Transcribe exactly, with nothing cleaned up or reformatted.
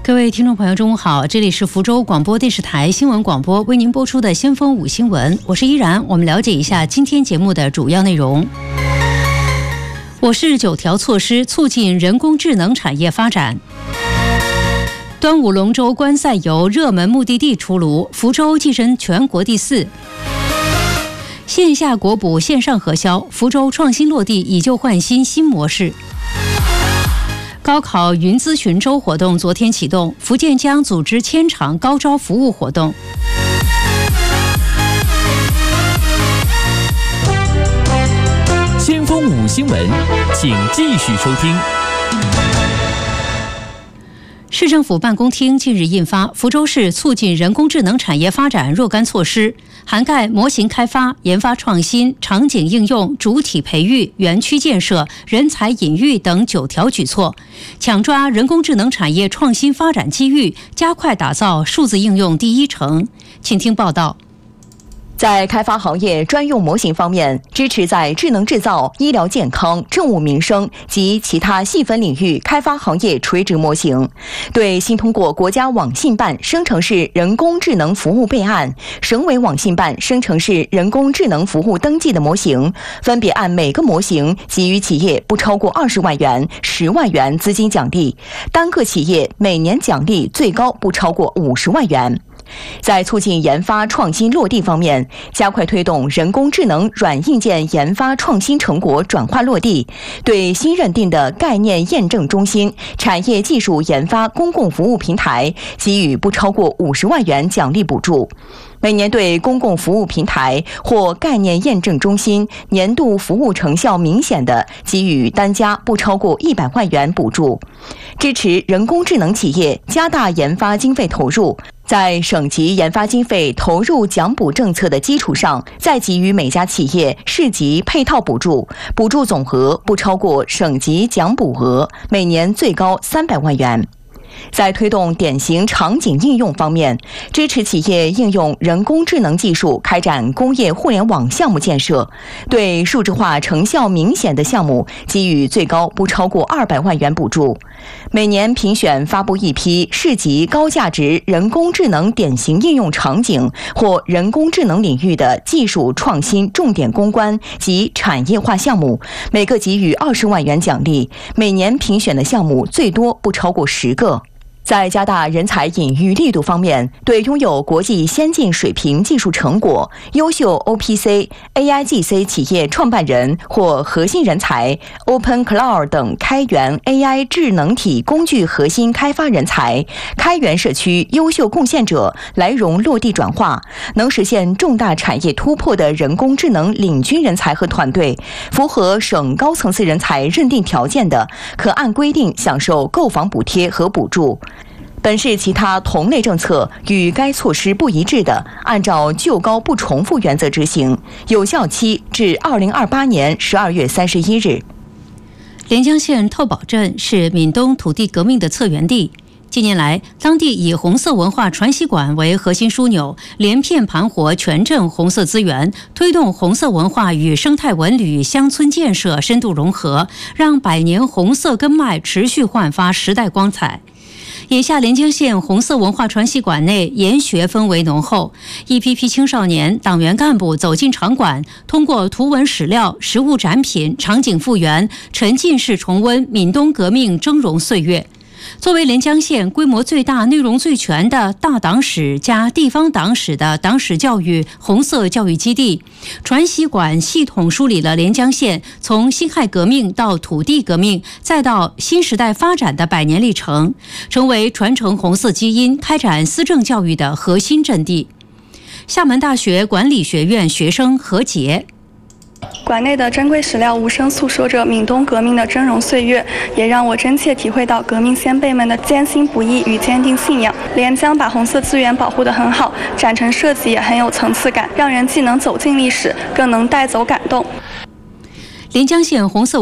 各位听众朋友，中午好，这里是福州广播电视台新闻广播为您播出的先锋五新闻，我是依然。我们了解一下今天节目的主要内容。我市九条措施促进人工智能产业发展。端午龙舟观赛游热门目的地出炉，福州跻身全国第四。线下国补线上核销，福州创新落地以旧换新新模式。高考云咨询周活动昨天启动，福建将组织千场高招服务活动。 先锋五新闻，请继续收听。 市政府办公厅近日印发《福州市促进人工智能产业发展若干措施》，涵盖模型开发、研发创新、场景应用、主体培育、园区建设、人才引育等九条举措，抢抓人工智能产业创新发展机遇，加快打造数字应用第一城。请听报道。 在开发行业专用模型方面，支持在智能制造、医疗健康、政务民生及其他细分领域开发行业垂直模型。对新通过国家网信办生成式人工智能服务备案、省委网信办生成式人工智能服务登记的模型，分别按每个模型给予企业不超过二十万元、十万元资金奖励，单个企业每年奖励最高不超过五十万元。在促进研发创新落地方面，加快推动人工智能软硬件研发创新成果转化落地，对新认定的概念验证中心、产业技术研发公共服务平台给予不超过五十万元奖励补助。每年对公共服务平台或概念验证中心年度服务成效明显的，给予单家不超过一百万元补助。支持人工智能企业加大研发经费投入，在省级研发经费投入奖补政策的基础上，再给予每家企业市级配套补助，补助总额不超过省级奖补额，每年最高三百万元。在推动典型场景应用方面，支持企业应用人工智能技术开展工业互联网项目建设，对数字化成效明显的项目给予最高不超过二百万元补助。每年评选发布一批市级高价值人工智能典型应用场景或人工智能领域的技术创新重点攻关及产业化项目，每个给予二十万元奖励，每年评选的项目最多不超过十个。在加大人才引育力度方面，对拥有国际先进水平技术成果、优秀 O P C、A I G C 企业创办人或核心人才、Open Cloud 等开源 A I 智能体工具核心开发人才、开源社区优秀贡献者来融落地转化，能实现重大产业突破的人工智能领军人才和团队，符合省高层次人才认定条件的，可按规定享受购房补贴和补助。本市其他同类政策与该措施不一致的，按照就高不重复原则执行，有效期至二零二八年十二月三十一日。 连江县透宝镇是闽东土地革命的策源地。近年来，当地以红色文化传习馆为核心枢纽，连片盘活全镇红色资源，推动红色文化与生态文旅、乡村建设深度融合，让百年红色根脉持续焕发时代光彩。眼下连江县红色文化传习馆内研学氛围浓厚，一批批青少年、党员干部走进场馆，通过图文史料、实物展品、场景复原，沉浸式重温闽东革命峥嵘岁月。作为连江县规模最大、内容最全的大党史加地方党史的党史教育红色教育基地，传习馆系统梳理了连江县从辛亥革命到土地革命再到新时代发展的百年历程，成为传承红色基因、开展思政教育的核心阵地。厦门大学管理学院学生何杰。 馆内的珍贵史料无声诉说着闽东革命的峥嵘岁月，也让我真切体会到革命先辈们的艰辛不易与坚定信仰。连江把红色资源保护得很好，展陈设计也很有层次感，让人既能走进历史，更能带走感动。 连江县红色